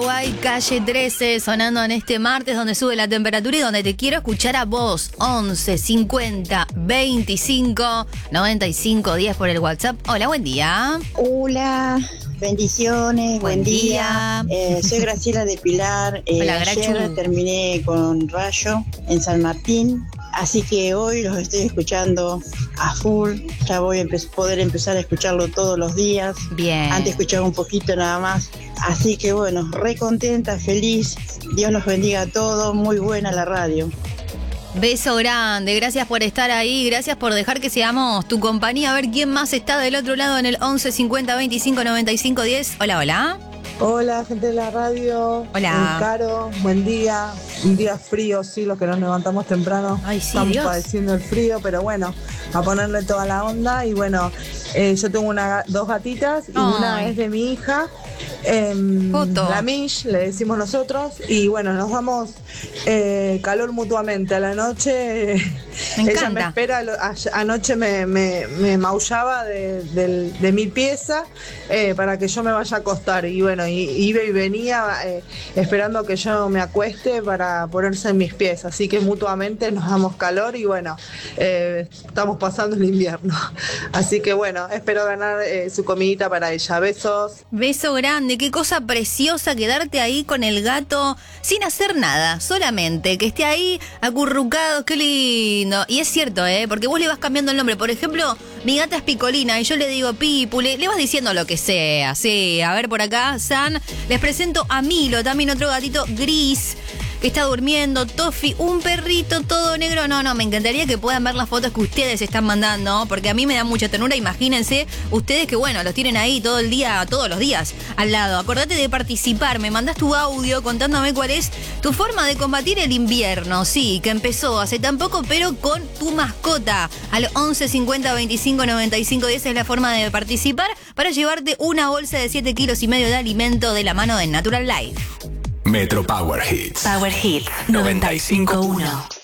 Hay calle 13 sonando en este martes donde sube la temperatura y donde te quiero escuchar a vos. 11 50 25 95 10 por el WhatsApp. Hola, buen día. Hola, bendiciones, buen día. Soy Graciela de Pilar. Hola, Ayer Grachu. terminé con Rayo en San Martín. Así que hoy los estoy escuchando a full. Ya voy a poder empezar a escucharlo todos los días. Bien. Antes escuchaba un poquito nada más. Así que bueno, re contenta, feliz. Dios los bendiga a todos. Muy buena la radio. Beso grande, gracias por estar ahí, gracias por dejar que seamos tu compañía. A ver quién más está del otro lado en el 11 50 25 95 10. Hola, hola. Hola, gente de la radio. Hola. Caro, buen día. Un día frío, sí, los que nos levantamos temprano. Ay, sí, estamos Dios. padeciendo el frío, pero bueno, a ponerle toda la onda. Y bueno, yo tengo dos gatitas y una Ay. es de mi hija. Foto. La Mish, le decimos nosotros. Y bueno, nos damos calor mutuamente. A la noche Me ella encanta. me espera. Anoche me maullaba de mi pieza para que yo me vaya a acostar. Y bueno, iba y venía esperando que yo me acueste para ponerse en mis pies. Así que mutuamente nos damos calor y bueno, estamos pasando el invierno. Así que bueno, espero ganar su comidita para ella. Besos. Beso grande, qué cosa preciosa quedarte ahí con el gato sin hacer nada, solamente que esté ahí acurrucado, qué lindo. Y es cierto, porque vos le vas cambiando el nombre. Por ejemplo, mi gata es Picolina y yo le digo Pipu, le vas diciendo lo que sea. Sí, a ver por acá, San, les presento a Milo, también otro gatito gris que está durmiendo, Tofi, un perrito todo negro. No, me encantaría que puedan ver las fotos que ustedes están mandando, porque a mí me da mucha ternura. Imagínense ustedes que, bueno, los tienen ahí todo el día, todos los días al lado. Acordate de participar, me mandás tu audio contándome cuál es tu forma de combatir el invierno. Sí, que empezó hace tan poco, pero con tu mascota. Al 11 50 25 95 10 es la forma de participar para llevarte una bolsa de 7,5 kilos de alimento de la mano de Natural Life. Metro Power Hits. Power Hit 95.1.